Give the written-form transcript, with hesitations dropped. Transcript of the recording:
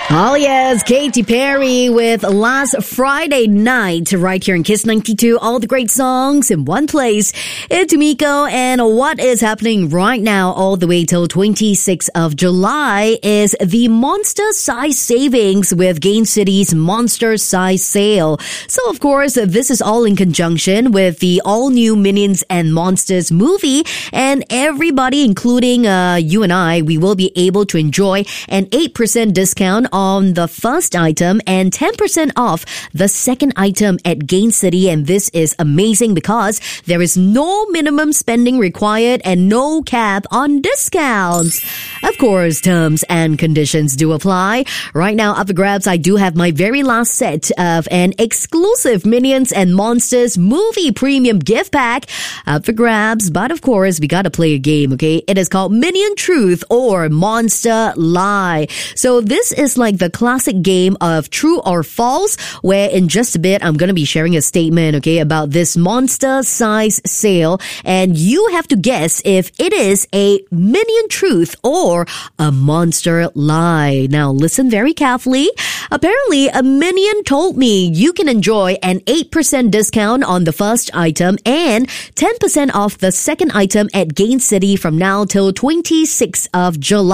Oh yes, Katy Perry with Last Friday Night right here in Kiss 92. All the great songs in one place. It's Miko, and what is happening right now all the way till 26th of July is the Monster Size Savings with Gain City's Monster Size Sale. So of course, this is all in conjunction with the all-new Minions and Monsters movie, and everybody, including you and I, we will be able to enjoy an 8% discount on the first item and 10% off the second item at Gain City. And this is amazing because there is no minimum spending required and no cap on discounts. Of course, terms and conditions do apply. Right now, up for grabs, I do have my very last set of an exclusive Minions and Monsters movie premium gift pack up for grabs. But of course, we gotta play a game, okay? It is called Minion Truth or Monster Lie. So this is like the classic game of true or false, where in just a bit, I'm going to be sharing a statement, okay, about this monster size sale. And you have to guess if it is a Minion truth or a monster lie. Now, listen very carefully. Apparently, a Minion told me you can enjoy an 8% discount on the first item and 10% off the second item at Gain City from now till 26th of July.